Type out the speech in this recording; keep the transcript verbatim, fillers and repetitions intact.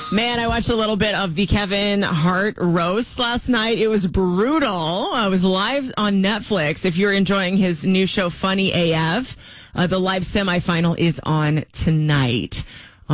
Man, I watched a little bit of the Kevin Hart roast last night. It was brutal. I was live on Netflix. If you're enjoying his new show, Funny A F, uh, the live semifinal is on tonight.